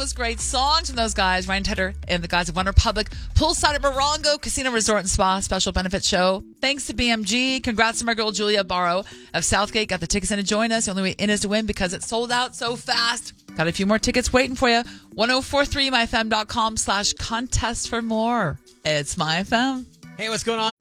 those great songs from those guys, Ryan Tedder and the guys of One Republic. Poolside at Morongo Casino Resort and Spa special benefit show. Thanks to BMG. Congrats to my girl Julia Barrow of Southgate. Got the tickets in to join us. The only way in is to win because it sold out so fast. Got a few more tickets waiting for you. 1043myfm.com/contest for more. It's My FM. Hey, what's going on?